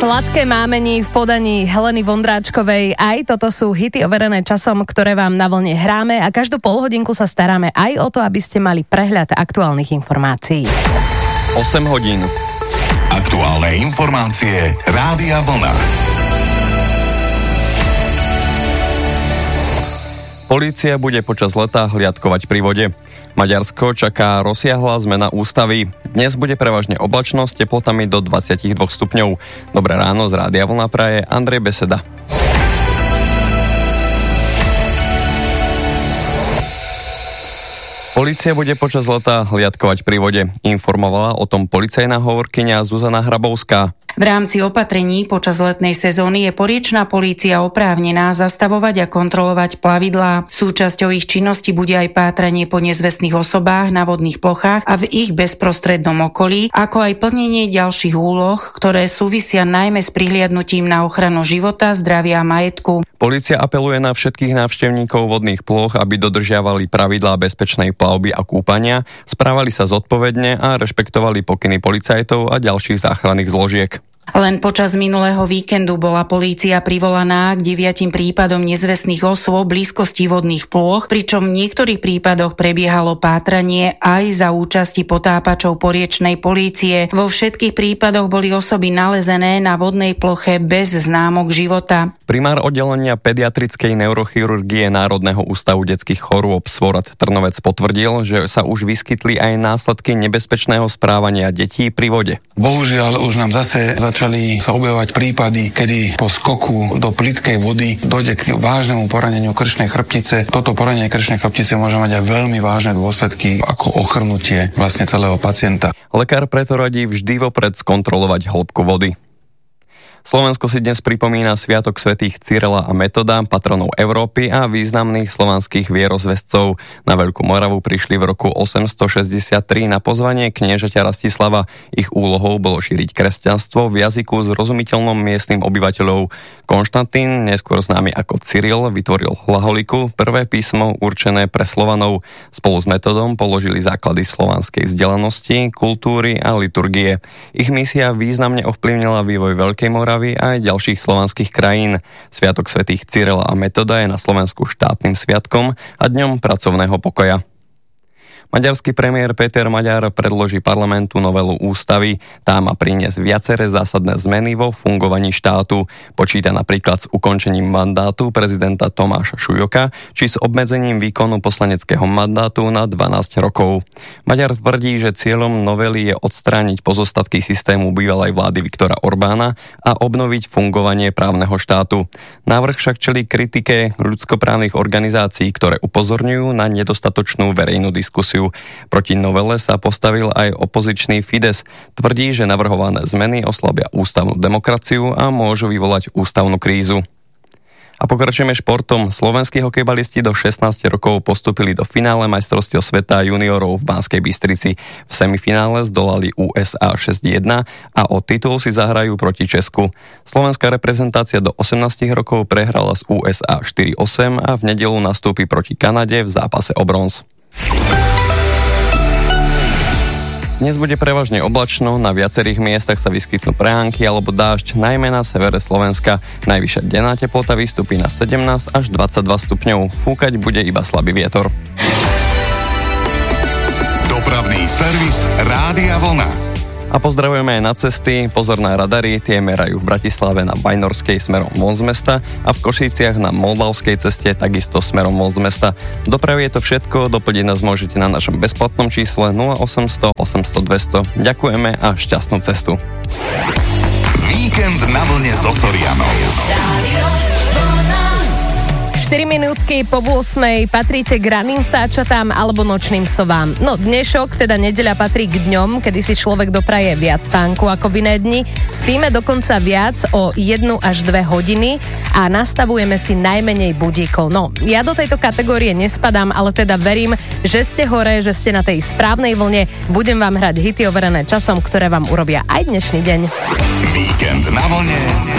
Sladké mámení v podaní Heleny Vondráčkovej. Aj toto sú hity overené časom, ktoré vám na vlne hráme a každú polhodinku sa staráme aj o to, aby ste mali prehľad aktuálnych informácií. 8 hodín. Aktuálne informácie Rádia Vlna. Polícia bude počas leta hliadkovať pri vode. Maďarsko čaká rozsiahla zmena ústavy. Dnes bude prevažne oblačno s teplotami do 22 stupňov. Dobré ráno z Rádia Vlna praje Andrej Beseda. Polícia bude počas leta hliadkovať pri vode. Informovala o tom policajná hovorkyňa Zuzana Hrabovská. V rámci opatrení počas letnej sezóny je poriečna polícia oprávnená zastavovať a kontrolovať plavidlá. Súčasťou ich činnosti bude aj pátranie po nezvestných osobách na vodných plochách a v ich bezprostrednom okolí, ako aj plnenie ďalších úloh, ktoré súvisia najmä s prihliadnutím na ochranu života, zdravia a majetku. Polícia apeluje na všetkých návštevníkov vodných ploch, aby dodržiavali pravidlá bezpečnej plavby a kúpania, správali sa zodpovedne a rešpektovali pokyny policajtov a ďalších záchranných zložiek. Len počas minulého víkendu bola polícia privolaná k 9 prípadom nezvestných osôb v blízkosti vodných plôch, pričom v niektorých prípadoch prebiehalo pátranie aj za účasti potápačov poriečnej polície. Vo všetkých prípadoch boli osoby nalezené na vodnej ploche bez známok života. Primár oddelenia pediatrickej neurochirurgie Národného ústavu detských chorôb Svorad Trnovec potvrdil, že sa už vyskytli aj následky nebezpečného správania detí pri vode. Bohužiaľ už nám zase začali sa objavovať prípady, kedy po skoku do plytkej vody dojde k vážnemu poraneniu krčnej chrbtice. Toto poranenie krčnej chrbtice môže mať aj veľmi vážne dôsledky ako ochrnutie vlastne celého pacienta. Lekár preto radí vždy vopred skontrolovať hĺbku vody. Slovensko si dnes pripomína sviatok svätých Cyrila a Metoda, patronov Európy a významných slovanských vierozvescov. Na Veľkú Moravu prišli v roku 863 na pozvanie kniežaťa Rastislava. Ich úlohou bolo šíriť kresťanstvo v jazyku zrozumiteľnom miestnym obyvateľov. Konštantín, neskôr známy ako Cyril, vytvoril hlaholiku, prvé písmo určené pre Slovanov. Spolu s Metodom položili základy slovanskej vzdelanosti, kultúry a liturgie. Ich misia významne ovplyvnila vývoj Veľkej Moravy aj ďalších slovanských krajín. Sviatok svätých Cyrila a Metoda je na Slovensku štátnym sviatkom a dňom pracovného pokoja. Maďarský premiér Péter Maďar predloží parlamentu novelu ústavy. Tá má priniesť viaceré zásadné zmeny vo fungovaní štátu. Počíta napríklad s ukončením mandátu prezidenta Tomáša Šujoka či s obmedzením výkonu poslaneckého mandátu na 12 rokov. Maďar tvrdí, že cieľom novely je odstrániť pozostatky systému bývalej vlády Viktora Orbána a obnoviť fungovanie právneho štátu. Návrh však čelí kritike ľudskoprávnych organizácií, ktoré upozorňujú na nedostatočnú verejnú diskusiu. Proti novele sa postavil aj opozičný Fides. Tvrdí, že navrhované zmeny oslabia ústavnú demokraciu a môžu vyvolať ústavnú krízu. A pokračujeme športom. Slovenskí hokejbalisti do 16 rokov postúpili do finále majstrovstiev sveta juniorov v Banskej Bystrici. V semifinále zdolali USA 6-1 a o titul si zahrajú proti Česku. Slovenská reprezentácia do 18 rokov prehrala z USA 4-8 a v nedeľu nastúpi proti Kanade v zápase o bronz. Dnes bude prevažne oblačno, na viacerých miestach sa vyskytnú prehánky alebo dážď, najmä na severe Slovenska. Najvyššia denná teplota vystúpi na 17 až 22 stupňov. Fúkať bude iba slabý vietor. Dopravný servis Rádia Vlna. A pozdravujeme aj na cesty. Pozor na radary, tie merajú v Bratislave na Bajnorskej smerom von z mesta a v Košiciach na Moldavskej ceste takisto smerom von z mesta. Dopravy je to všetko, doplniť nás môžete na našom bezplatnom čísle 0800 800 200. Ďakujeme a šťastnú cestu. Víkend na vlne so Sorianou. 4 minútky po 8 patríte k raným vtáčatám alebo nočným sovám. No dnešok, teda nedeľa, patrí k dňom, kedy si človek dopraje viac spánku ako v iné dni. Spíme dokonca viac o 1 až 2 hodiny a nastavujeme si najmenej budíkov. No, ja do tejto kategórie nespadám, ale teda verím, že ste hore, že ste na tej správnej vlne. Budem vám hrať hity overené časom, ktoré vám urobia aj dnešný deň. Víkend na vlne